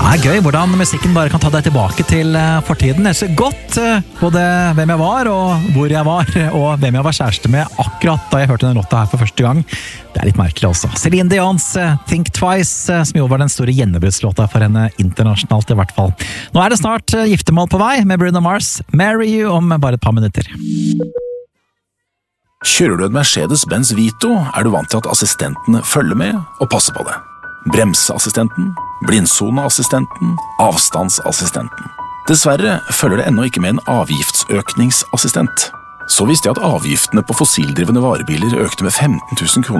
Gøy hvordan musikken bare kan ta deg tilbake til fortiden. Jeg husker godt både hvem jeg var og hvor jeg var, og hvem jeg var kjæreste med akkurat da jeg hørte den låta her for første gang. Det er litt merkelig også. Celine Dions Think Twice, som jo var den store gjennombruddslåta for henne internasjonalt i hvert fall. Nå er det snart giftermål på vei med Bruno Mars. Marry You om bare et par minutter. Kjører du en Mercedes-Benz Vito, er du vant til at assistentene følger med og passer på det. Bremseassistenten, blindsoneassistenten, avstandsassistenten. Dessverre følger det ennå ikke med en avgiftsøkningsassistent. Så visste jeg at avgiftene på fossildrivende varebiler økte med 15 000 kroner